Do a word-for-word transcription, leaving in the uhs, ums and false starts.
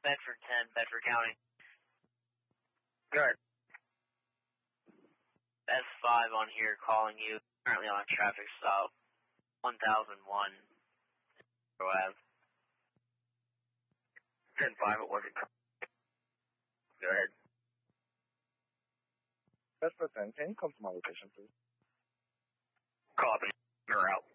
Bedford ten, Bedford County. Good. S five on here calling you. Currently on a traffic stop. one thousand one. Go ahead. ten five, it wasn't coming. Go ahead. Bedford ten, can you come to my location, please? Copy. You're out.